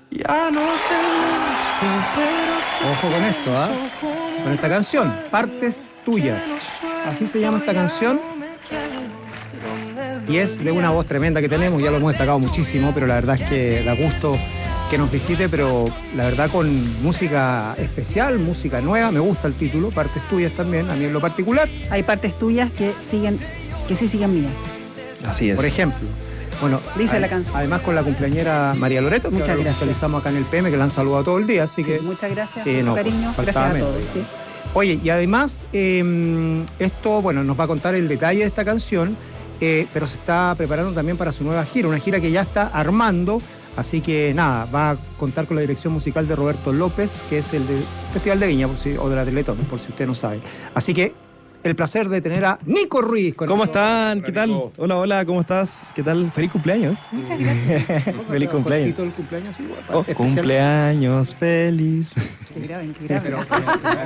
Ya no te busco, pero Ojo con esto, ¿ah? Con esta canción, Partes Tuyas. Así se llama esta canción. Y es de una voz tremenda que tenemos, ya lo hemos destacado muchísimo, pero la verdad es que da gusto que nos visite, pero la verdad con música especial, música nueva. Me gusta el título, Partes Tuyas también, a mí en lo particular. Hay partes tuyas que sí siguen mías. Así es. Por ejemplo. Bueno, Dice la canción. Además con la cumpleañera María Loreto, que Muchas ahora lo gracias. visualizamos acá en el PM, que la han saludado todo el día, así Sí, que... muchas gracias Sí, por no, su cariño. faltaba Gracias a menos, todos. Sí. Oye, y además, esto, bueno, nos va a contar el detalle de esta canción, pero se está preparando también para su nueva gira, una gira que ya está armando, así que nada, va a contar con la dirección musical de Roberto López, que es el del Festival de Viña, o de la Teletón, por si usted no sabe. Así que, el placer de tener a Nico Ruiz. ¿Cómo nosotros. están? ¿Qué tal? Hola, hola, ¿cómo estás? ¿Qué tal? Feliz cumpleaños. Muchas gracias. Feliz cumpleaños. Cortito el cumpleaños igual. Oh, especial. cumpleaños feliz. Que graben. Pero así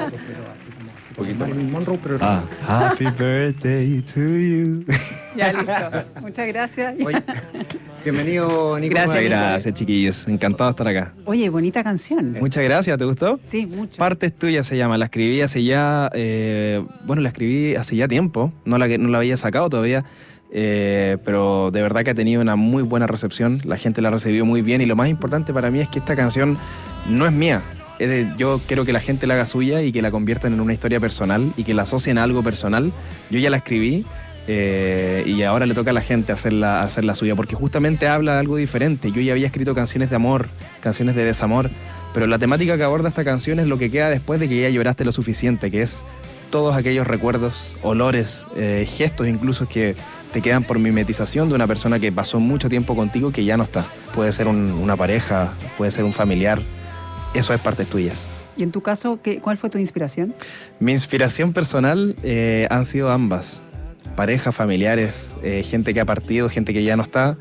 como Marilyn Monroe, pero Happy birthday to you. Ya, listo. Muchas gracias. Oye, bienvenido, Nico. Gracias, nuevamente. Gracias, chiquillos. Encantado de estar acá. Oye, bonita canción. Muchas gracias, ¿te gustó? Sí, mucho. Partes Tuyas se llama, la escribí hace ya, la escribí hace ya tiempo, no la había sacado todavía, pero de verdad que ha tenido una muy buena recepción, la gente la ha recibido muy bien y lo más importante para mí es que esta canción no es mía. Yo quiero que la gente la haga suya y que la conviertan en una historia personal y que la asocien a algo personal. Yo ya la escribí y ahora le toca a la gente hacerla suya, porque justamente habla de algo diferente. Yo ya había escrito canciones de amor, canciones de desamor, pero la temática que aborda esta canción es lo que queda después de que ya lloraste lo suficiente, que es todos aquellos recuerdos, olores, gestos incluso que te quedan por mimetización de una persona que pasó mucho tiempo contigo que ya no está. Puede ser una pareja, puede ser un familiar. Eso es Partes Tuyas. Y en tu caso, ¿cuál fue tu inspiración? Mi inspiración personal han sido ambas. Parejas, familiares, gente que ha partido, gente que ya no está.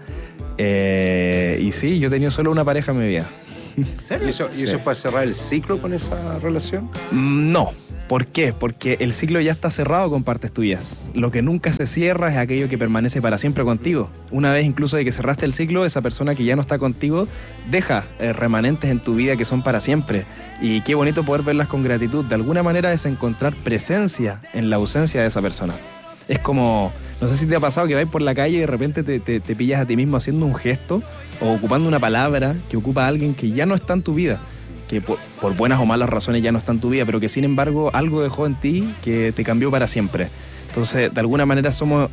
Y sí, yo he tenido solo una pareja en mi vida. ¿Y eso es para cerrar el ciclo con esa relación? No. ¿Por qué? Porque el ciclo ya está cerrado con Partes Tuyas. Lo que nunca se cierra es aquello que permanece para siempre contigo. Una vez incluso de que cerraste el ciclo, esa persona que ya no está contigo deja remanentes en tu vida que son para siempre. Y qué bonito poder verlas con gratitud. De alguna manera es encontrar presencia en la ausencia de esa persona. Es como, no sé si te ha pasado que vas por la calle y de repente te pillas a ti mismo haciendo un gesto o ocupando una palabra que ocupa a alguien que ya no está en tu vida, que por buenas o malas razones ya no está en tu vida, pero que sin embargo algo dejó en ti que te cambió para siempre. Entonces, de alguna manera somos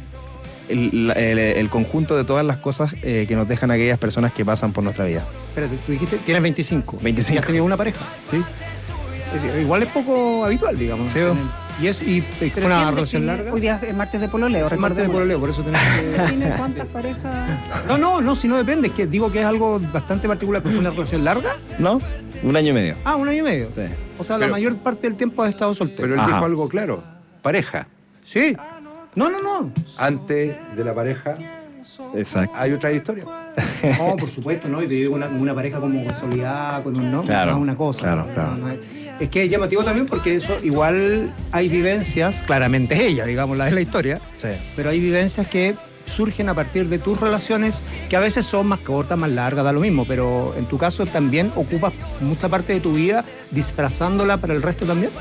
el conjunto de todas las cosas que nos dejan aquellas personas que pasan por nuestra vida. Espérate, tú dijiste, tienes 25. 25. ¿Y has tenido una pareja? Sí. Igual es poco habitual, digamos. Sí. ¿Y fue una relación larga? Hoy día es martes de pololeo. Es martes de pololeo, por eso tenés que... ¿Tiene cuántas parejas? No, si no depende, es que digo que es algo bastante particular, pero fue una relación larga. ¿No? 1 año y medio. Ah, 1 año y medio. Sí. O sea, Pero- la mayor parte del tiempo has estado soltero. Pero él Ajá. dijo algo claro. Pareja. Sí. No. Antes de la pareja Exacto. hay otra historia. No, por supuesto, ¿no? Y te digo una pareja como consolidada, con un nombre, Claro, no es una cosa. claro, ¿no? claro. No es que es llamativo también porque eso igual hay vivencias, claramente es ella, digamos, la de la historia, Sí. pero hay vivencias que surgen a partir de tus relaciones que a veces son más cortas, más largas, da lo mismo, pero en tu caso también ocupas mucha parte de tu vida disfrazándola para el resto también.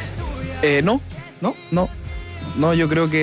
No, ¿No? No, yo creo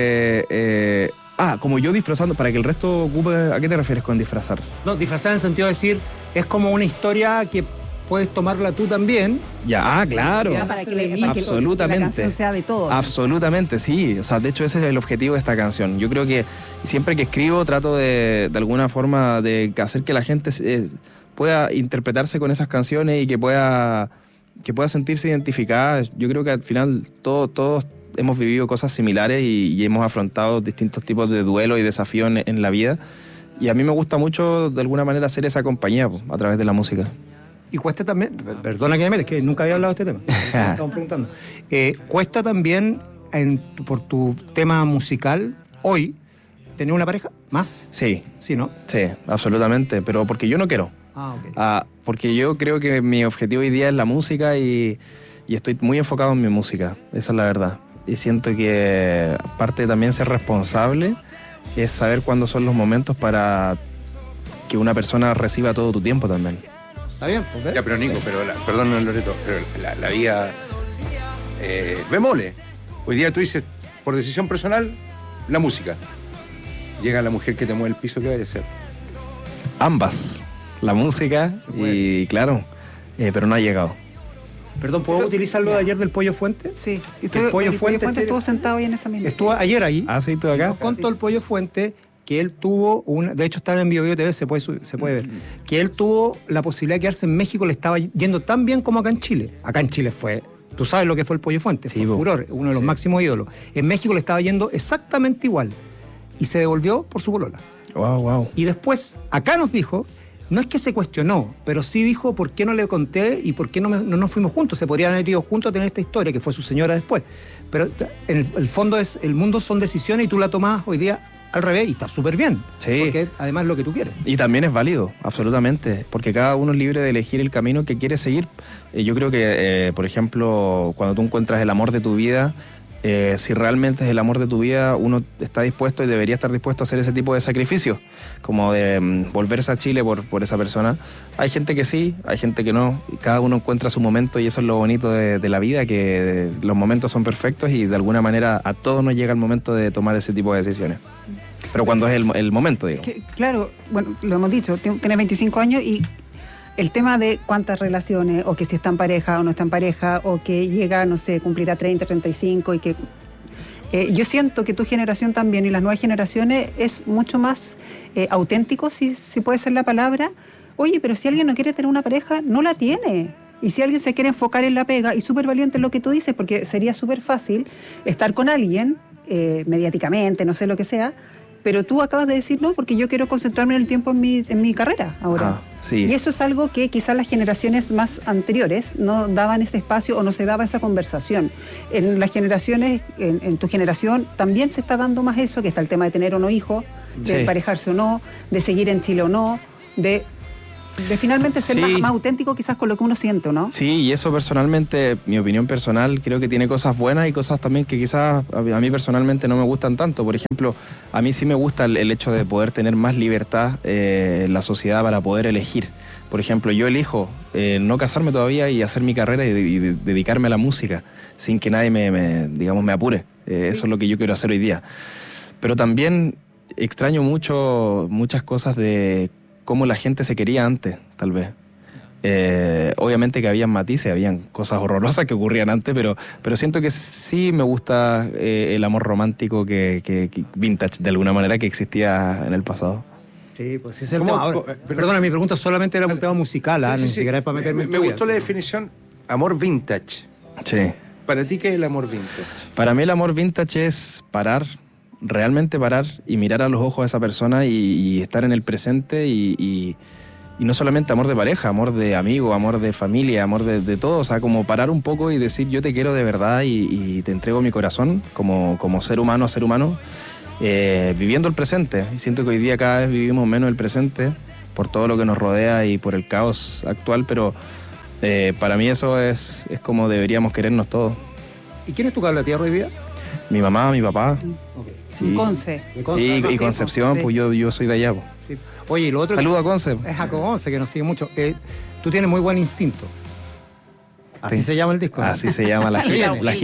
que... como yo disfrazando, para que el resto ocupe... ¿A qué te refieres con disfrazar? No, disfrazar en el sentido de decir, es como una historia que puedes tomarla tú también. Ya, claro. Ya, Para que Absolutamente. la canción sea de todo. Absolutamente, sí. O sea, de hecho ese es el objetivo de esta canción. Yo creo que siempre que escribo trato de alguna forma de hacer que la gente pueda interpretarse con esas canciones y que pueda sentirse identificada. Yo creo que al final todos hemos vivido cosas similares y hemos afrontado distintos tipos de duelo y desafíos en la vida. Y a mí me gusta mucho de alguna manera hacer esa compañía a través de la música. Y cuesta también, perdona que me metes, que nunca había hablado de este tema, estamos preguntando. ¿Cuesta también por tu tema musical hoy tener una pareja más? Sí, Sí, ¿no? sí, absolutamente, pero porque yo no quiero. Ok. Porque yo creo que mi objetivo hoy día es la música y estoy muy enfocado en mi música, esa es la verdad. Y siento que parte de también ser responsable es saber cuándo son los momentos para que una persona reciba todo tu tiempo también. Está bien, pues, ¿ves? Ya, pero Nico, perdón, Loreto, pero la vida... bemoles. Hoy día tú dices, por decisión personal, la música. Llega la mujer que te mueve el piso, ¿qué vaya a hacer? Ambas, la música y claro, pero no ha llegado. Perdón, ¿puedo utilizar lo de ayer del Pollo Fuente? Sí. El Pollo Fuente estuvo sentado ahí en esa misma. Estuvo ayer ahí. Ah, sí, tú acá. Nos contó el Pollo Fuente que él tuvo de hecho está en Bio TV, se puede ver, que él tuvo la posibilidad de quedarse en México, le estaba yendo tan bien como acá en Chile. Acá en Chile tú sabes lo que fue el Pollo Fuente, sí, fue furor, uno de los máximos ídolos. En México le estaba yendo exactamente igual y se devolvió por su polola. Wow. Y después, acá nos dijo, no es que se cuestionó, pero sí dijo por qué no le conté y por qué no nos fuimos juntos. Se podrían haber ido juntos a tener esta historia, que fue su señora después. Pero en el fondo el mundo son decisiones y tú la tomás hoy día al revés y está súper bien. Sí. Porque además es lo que tú quieres. Y también es válido, absolutamente, porque cada uno es libre de elegir el camino que quiere seguir. Yo creo que, por ejemplo, cuando tú encuentras el amor de tu vida, si realmente es el amor de tu vida, uno está dispuesto y debería estar dispuesto a hacer ese tipo de sacrificios, como de volverse a Chile por esa persona. Hay gente que sí, hay gente que no, y cada uno encuentra su momento y eso es lo bonito de la vida, que los momentos son perfectos y de alguna manera a todos nos llega el momento de tomar ese tipo de decisiones. Pero cuando es el momento, digo. Claro, bueno, lo hemos dicho, tienes 25 años y el tema de cuántas relaciones, o que si está en pareja o no está en pareja, o que llega, no sé, cumplirá 30, 35 y que... yo siento que tu generación también y las nuevas generaciones es mucho más auténtico, si puede ser la palabra. Oye, pero si alguien no quiere tener una pareja, no la tiene. Y si alguien se quiere enfocar en la pega, y súper valiente es lo que tú dices, porque sería súper fácil estar con alguien, mediáticamente, no sé lo que sea, pero tú acabas de decir no, porque yo quiero concentrarme en el tiempo en mi carrera ahora. Sí. Y eso es algo que quizás las generaciones más anteriores no daban ese espacio o no se daba esa conversación. En las generaciones, en tu generación, también se está dando más eso, que está el tema de tener o no hijos, de emparejarse o no, de seguir en Chile o no, de finalmente ser más auténtico quizás con lo que uno siente, ¿no? Sí, y eso personalmente, mi opinión personal, creo que tiene cosas buenas y cosas también que quizás a mí personalmente no me gustan tanto. Por ejemplo, a mí sí me gusta el hecho de poder tener más libertad en la sociedad para poder elegir. Por ejemplo, yo elijo no casarme todavía y hacer mi carrera y dedicarme a la música sin que nadie me apure. Eso es lo que yo quiero hacer hoy día. Pero también extraño muchas cosas de cómo la gente se quería antes, tal vez. Obviamente que habían matices, habían cosas horrorosas que ocurrían antes, pero siento que sí me gusta el amor romántico que vintage, de alguna manera, que existía en el pasado. Sí, pues ese es el tema. Ahora, perdona, mi pregunta solamente era un tema musical, ni siquiera es para meterme en Me gustó la definición, amor vintage. Sí. ¿Para ti qué es el amor vintage? Para mí el amor vintage es realmente parar y mirar a los ojos a esa persona y estar en el presente y no solamente amor de pareja, amor de amigo, amor de familia, amor de todo, o sea, como parar un poco y decir yo te quiero de verdad y te entrego mi corazón como ser humano a ser humano, viviendo el presente. Y siento que hoy día cada vez vivimos menos el presente por todo lo que nos rodea y por el caos actual, pero para mí eso es como deberíamos querernos todos. ¿Y quién es tu cable a tierra hoy día? Mi mamá, mi papá. Okay. Sí. Conce. Sí, y Concepción, pues yo soy de allá. Pues. Sí. Oye, y lo otro... Saludos a Conce. Es a Conce, que nos sigue mucho. Tú tienes muy buen instinto. Así se llama el disco, ¿no? Así se llama la gira. La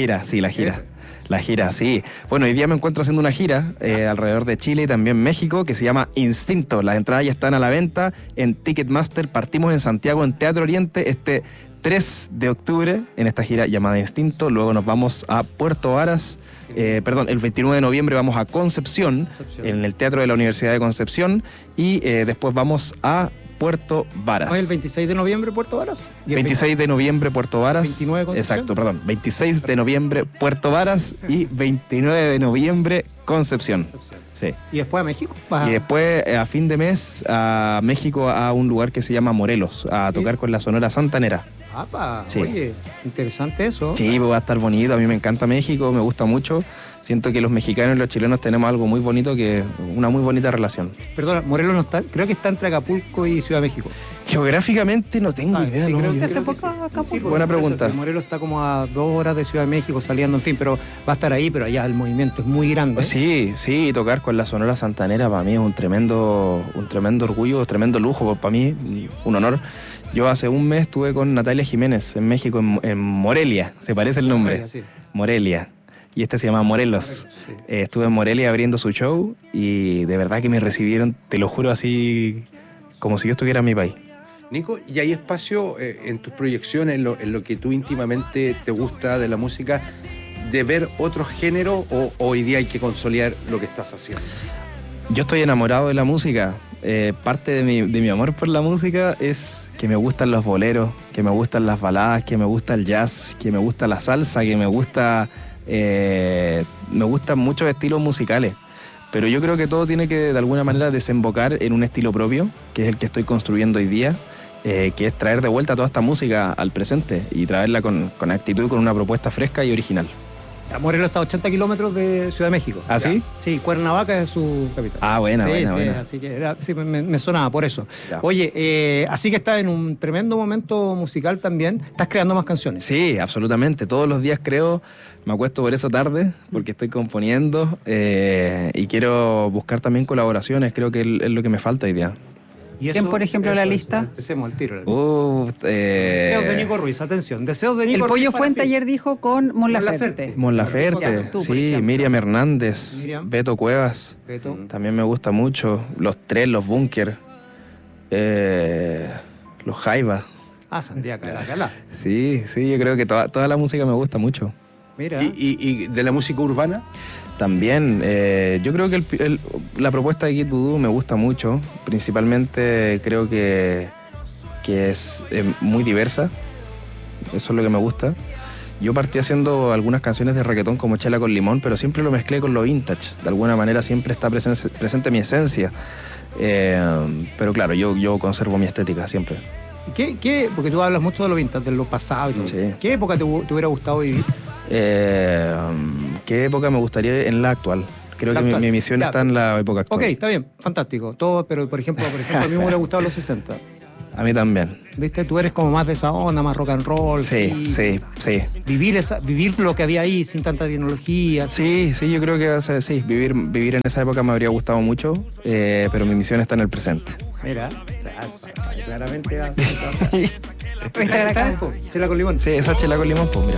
gira, sí. Bueno, hoy día me encuentro haciendo una gira alrededor de Chile y también México que se llama Instinto. Las entradas ya están a la venta en Ticketmaster. Partimos en Santiago, en Teatro Oriente, 3 de octubre en esta gira llamada Instinto. Luego nos vamos a Puerto Varas. El 29 de noviembre vamos a Concepción, en el Teatro de la Universidad de Concepción. Y después vamos a Puerto Varas. ¿El 26 de noviembre Puerto Varas? 26 de noviembre Puerto Varas. 29 Concepción. Exacto, perdón. 26 de noviembre Puerto Varas y 29 de noviembre Concepción. Sí. ¿Y después a México? Y después a fin de mes a México, a un lugar que se llama Morelos, a tocar con la Sonora Santanera. Sí. Oye, interesante eso. Sí, va a estar bonito. A mí me encanta México, me gusta mucho. Siento que los mexicanos y los chilenos tenemos algo muy bonito, que una muy bonita relación. Perdona, Morelos no está, creo que está entre Acapulco y Ciudad de México. Geográficamente no tengo idea. Sí, no. creo, Hace creo que poco acá, sí, Buena por eso, pregunta. que Morelos está como a 2 horas de Ciudad de México saliendo, en fin, pero va a estar ahí, pero allá el movimiento es muy grande. Sí, sí, tocar con la Sonora Santanera para mí es un tremendo orgullo, tremendo lujo, para mí un honor. Yo hace un mes estuve con Natalia Jiménez en México, en Morelia, se parece el nombre. Sí. Morelia. Y este se llama Morelos. Sí. Estuve en Morelia abriendo su show y de verdad que me recibieron, te lo juro, así como si yo estuviera en mi país. Nico, ¿y hay espacio en tus proyecciones, en lo que tú íntimamente te gusta de la música, de ver otros géneros o hoy día hay que consolidar lo que estás haciendo? Yo estoy enamorado de la música. Parte de mi amor por la música es que me gustan los boleros, que me gustan las baladas, que me gusta el jazz, que me gusta la salsa, que me gustan muchos estilos musicales. Pero yo creo que todo tiene que de alguna manera desembocar en un estilo propio, que es el que estoy construyendo hoy día, que es traer de vuelta toda esta música al presente y traerla con actitud y con una propuesta fresca y original. Morelos está a 80 kilómetros de Ciudad de México. ¿Ah, sí? Sí, Cuernavaca es su capital. Ah, buena, sí, buena, sí, buena. así que sí, me sonaba por eso. Ya. Oye, así que estás en un tremendo momento musical también. Estás creando más canciones. Sí, absolutamente. Todos los días creo, me acuesto por eso tarde, porque estoy componiendo y quiero buscar también colaboraciones. Creo que es lo que me falta hoy día. Y ¿Quién, por ejemplo, la eso, lista? Empecemos al tiro. La lista. Deseos de Nico Ruiz, atención. Deseos de Nico El Ruiz. Pollo para Fuente fin. ayer dijo con Mon Laferte. Laferte. Mon Laferte, Ya, tú, por sí, ejemplo. Miriam Hernández, Miriam. Beto Cuevas, Beto. también me gusta mucho. Los Tres, los Búnker, los Jaiba. Ah, Santiago, Calá. Sí, sí, yo creo que toda la música me gusta mucho. Mira. ¿Y de la música urbana? También, yo creo que la propuesta de Kid Voodoo me gusta mucho. Principalmente creo que es muy diversa. Eso es lo que me gusta. Yo partí haciendo algunas canciones de reggaetón como Chela con Limón, pero siempre lo mezclé con lo vintage. De alguna manera siempre está presente mi esencia. Pero claro, yo conservo mi estética siempre. Porque tú hablas mucho de lo vintage, de lo pasado y todo. Sí. ¿Qué época te hubiera gustado vivir? ¿Qué época me gustaría en la actual? Creo La que actual. mi misión Ya. está en la época actual. Ok, está bien, fantástico. Todo, pero por ejemplo, a mí me hubiera gustado los 60. A mí también. ¿Viste? Tú eres como más de esa onda, más rock and roll. Sí, sí, sí. Vivir lo que había ahí sin tanta tecnología. Sí, sí, yo creo que sí, vivir en esa época me habría gustado mucho, pero mi misión está en el presente. Mira, claramente. Estar acá. Chela con limón. Sí, esa Chela con Limón, pues mira.